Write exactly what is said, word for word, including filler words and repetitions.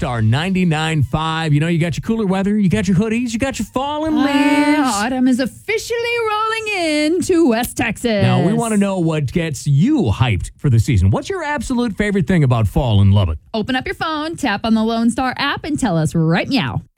Star ninety-nine point five. You know, you got your cooler weather, you got your hoodies, you got your fallen leaves. Uh, autumn is officially rolling into West Texas. Now, we want to know what gets you hyped for the season. What's your absolute favorite thing about fall in Lubbock? Open up your phone, tap on the Lone Star app, and tell us right meow.